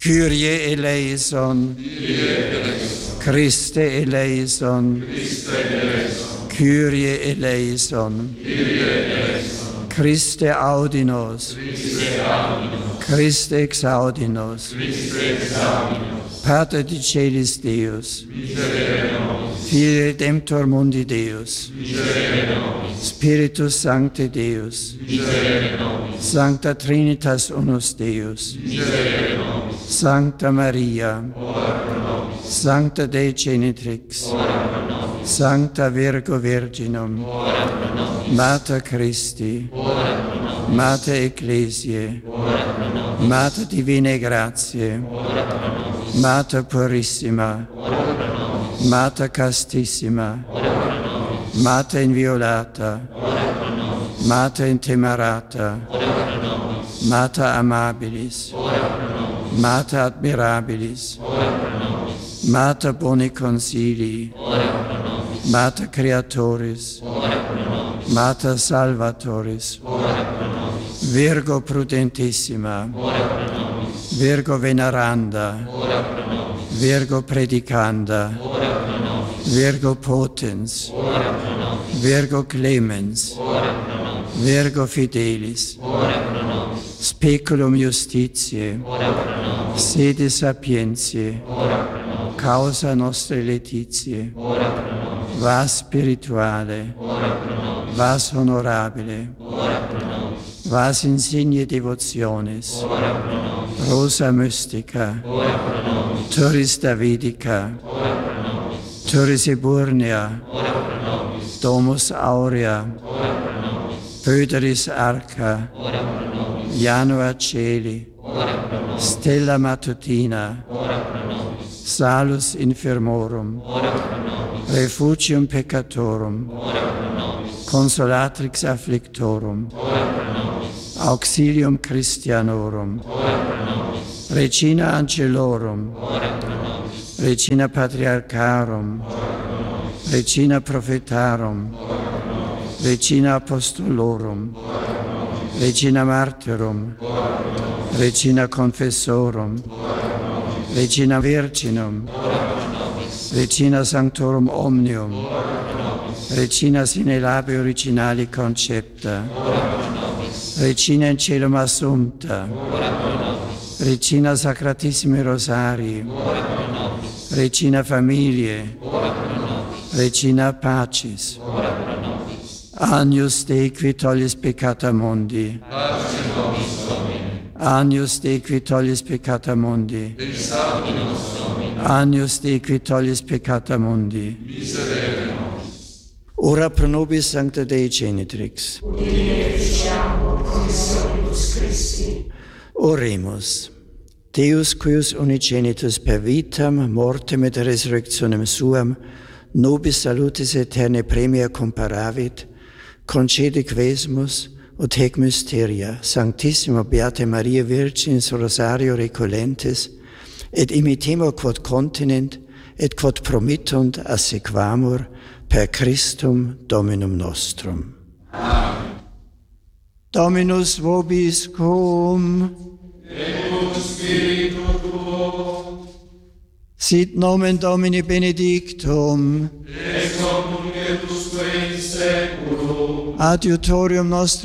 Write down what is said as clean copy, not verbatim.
Kyrie eleison. Christe eleison. Kyrie eleison. Christe audinos. Christe exaudi nos. Pater di celis Deus. Filii Redemptor mundi Deus. Spiritus Sancte Deus. Sancta Trinitas unus Deus. Sancta Maria. Sancta Dei Genitrix. Sancta Virgo Virginum. Mater Christi. Mater Ecclesiae. Mater Divinae Gratiae. Mater Purissima. Mater Castissima. Mater Inviolata. Mater Intemerata. Mater Amabilis. Mater Admirabilis. Mater Boni Consilii. Mater Creatoris. Mater Salvatoris. Virgo Prudentissima. Virgo Veneranda. Virgo Predicanda. Virgo Potens. Virgo Clemens. Virgo Fidelis. Speculum Justitiae. Sede Sapientiae. Causa nostre laetitiae. Vas spirituale. Vas honorabile. Vas insigne devotionis. Rosa mystica. Turris Davidica. Turris eburnea. Domus aurea. Pöderis arca. Janua celi. Stella matutina. Salus infirmorum. Refugium peccatorum. Consolatrix afflictorum. Auxilium Christianorum. Regina Angelorum. Regina Patriarcharum. Regina Prophetarum. Regina Apostolorum. Regina Martyrum. Regina Confessorum. Regina Virginum. Regina Sanctorum Omnium. Regina sine labi originali concepta. Regina in celum assumpta. Regina Sacratissimi Rosarii. Regina Familiae. Regina Pacis. Agnus Dei qui tollis peccata mundi. Agnus Dei qui tollis peccata mundi. Agnus Dei qui tollis peccata mundi. Ora pro nobis Sancta Dei Genitrix. Oremus. Deus cuius unigenitus per vitam, mortem et resurrectionem suam, nobis salutis aeternae premia comparavit, concede quesumus, ut hec mysteria, Sanctissima Beata Maria Virginis Rosario recolentes, et imitemur quod continent, et quod promittunt assequamur, per Christum Dominum nostrum. Amen. Dominus vobis cum. Et cum spiritu tuo. Sit nomen Domini benedictum. Ex hoc nunc et usque in saeculum. Adiutorium nostrum